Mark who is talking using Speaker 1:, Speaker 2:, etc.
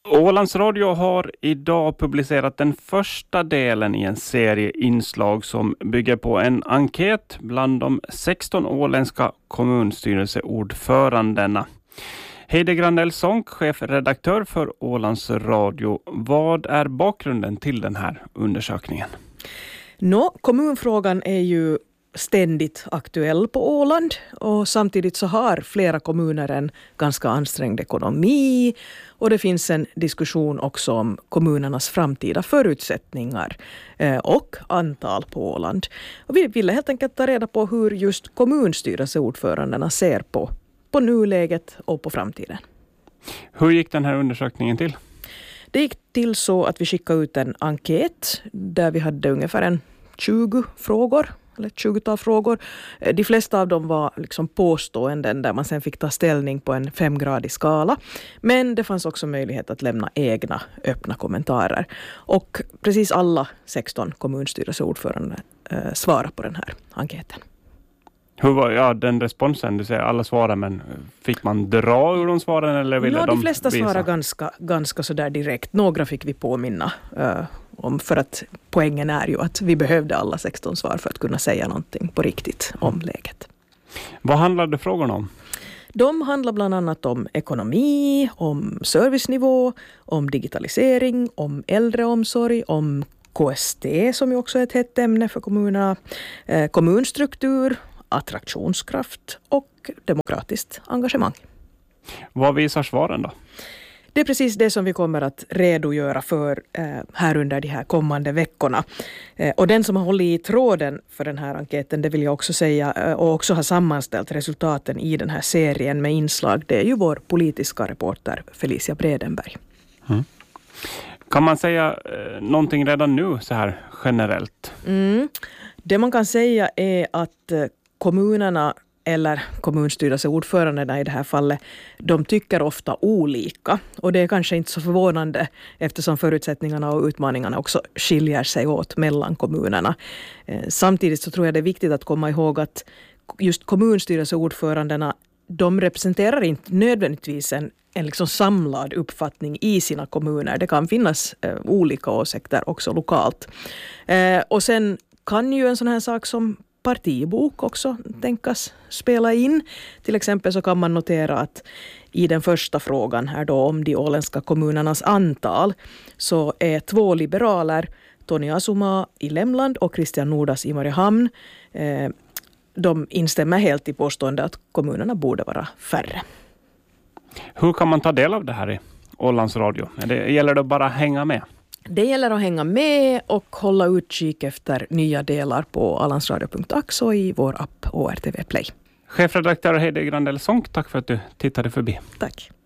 Speaker 1: Ålands Radio har idag publicerat den första delen i en serie inslag som bygger på en enkät bland de 16 åländska kommunstyrelseordförandena. Heidi Grandell Sonck, chefredaktör för Ålands Radio. Vad är bakgrunden till den här undersökningen?
Speaker 2: Kommunfrågan är ju ständigt aktuell på Åland och samtidigt så har flera kommuner en ganska ansträngd ekonomi och det finns en diskussion också om kommunernas framtida förutsättningar och antal på Åland. Och vi ville helt enkelt ta reda på hur just kommunstyrelseordförandena ser på nuläget och på framtiden.
Speaker 1: Hur gick den här undersökningen till?
Speaker 2: Det gick till så att vi skickade ut en enkät där vi hade ungefär en 20 frågor. Eller 20-tal frågor. De flesta av dem var liksom påståenden där man sen fick ta ställning på en 5-gradig skala. Men det fanns också möjlighet att lämna egna öppna kommentarer. Och precis alla 16 kommunstyrelseordförande svarade på den här enkäten.
Speaker 1: Hur var den responsen? Du säger alla svarade, men fick man dra ur de svaren eller ville de
Speaker 2: flesta
Speaker 1: visa?
Speaker 2: svarade ganska så där direkt. Några fick vi påminna om, för att poängen är ju att vi behövde alla 16 svar för att kunna säga någonting på riktigt om läget.
Speaker 1: Vad handlade frågorna om?
Speaker 2: De handlar bland annat om ekonomi, om servicenivå, om digitalisering, om äldreomsorg, om KST som ju också är ett hett ämne för kommunerna, kommunstruktur, attraktionskraft och demokratiskt engagemang.
Speaker 1: Vad visar svaren då?
Speaker 2: Det är precis det som vi kommer att redogöra för här under de här kommande veckorna. Och den som har hållit i tråden för den här enkäten, det vill jag också säga, och också har sammanställt resultaten i den här serien med inslag, det är ju vår politiska reporter Felicia Bredenberg.
Speaker 1: Mm. Kan man säga någonting redan nu så här generellt?
Speaker 2: Det man kan säga är att kommunerna eller kommunstyrelseordförandena i det här fallet, de tycker ofta olika. Och det är kanske inte så förvånande eftersom förutsättningarna och utmaningarna också skiljer sig åt mellan kommunerna. Samtidigt så tror jag det är viktigt att komma ihåg att just kommunstyrelseordförandena, de representerar inte nödvändigtvis en liksom samlad uppfattning i sina kommuner. Det kan finnas olika åsikter också lokalt. Och sen kan ju en sån här sak som partibok också tänkas spela in. Till exempel så kan man notera att i den första frågan här då om de åländska kommunernas antal så är 2 liberaler, Tony Asuma i Lämland och Christian Nordas i Mariehamn, de instämmer helt i påståendet att kommunerna borde vara färre.
Speaker 1: Hur kan man ta del av det här i Ålands Radio? Det gäller det bara att hänga med?
Speaker 2: Det gäller att hänga med och hålla utkik efter nya delar på alansradio.ax och i vår app ORTV Play.
Speaker 1: Chefredaktör Heidi Grandell Sonck, tack för att du tittade förbi.
Speaker 2: Tack.